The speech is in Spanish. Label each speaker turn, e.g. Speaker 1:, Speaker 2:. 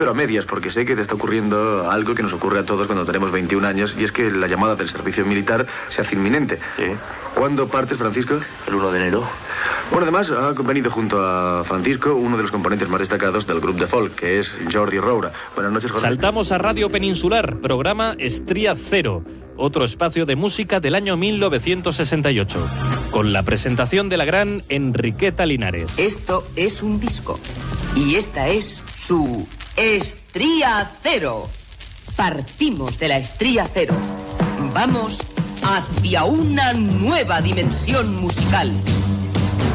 Speaker 1: Pero a medias, porque sé que te está ocurriendo algo que nos ocurre a todos cuando tenemos 21 años, y es que la llamada del servicio militar se hace inminente.
Speaker 2: Sí.
Speaker 1: ¿Cuándo partes, Francisco?
Speaker 2: El 1 de enero.
Speaker 1: Bueno, además ha venido junto a Francisco uno de los componentes más destacados del grupo de folk, que es Jordi Roura. Buenas noches, Jordi.
Speaker 3: Saltamos a Radio Peninsular, programa Estría Cero, otro espacio de música del año 1968, con la presentación de la gran Enriqueta Linares.
Speaker 4: Esto es un disco, y esta es su Estría Cero. Partimos de la Estría Cero. Vamos hacia una nueva dimensión musical.